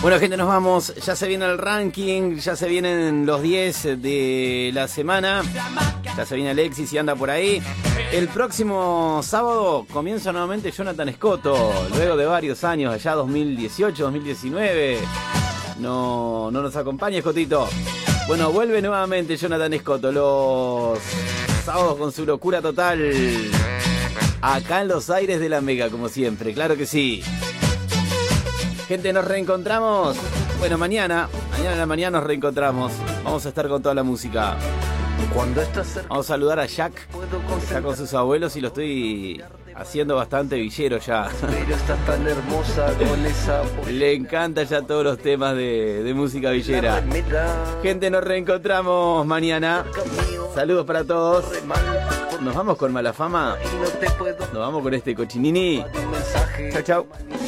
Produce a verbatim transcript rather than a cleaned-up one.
Bueno, gente, nos vamos. Ya se viene el ranking, ya se vienen los diez de la semana. Ya se viene Alexis y anda por ahí. El próximo sábado comienza nuevamente Jonathan Scotto. Luego de varios años, allá dos mil dieciocho, dos mil diecinueve. No, no nos acompaña, Scotito. Bueno, vuelve nuevamente Jonathan Scotto los sábados con su locura total. Acá en los aires de la Mega, como siempre, claro que sí. Gente, nos reencontramos. Bueno, mañana, mañana en la mañana nos reencontramos. Vamos a estar con toda la música. Cuando estás cerca, vamos a saludar a Jack, que está con sus abuelos y lo estoy haciendo bastante villero ya. Pero estás tan hermosa con esa... Le encanta ya todos los temas de, de música villera. Gente, nos reencontramos mañana. Saludos para todos. Nos vamos con mala fama. Nos vamos con este cochinini. Chau, chau.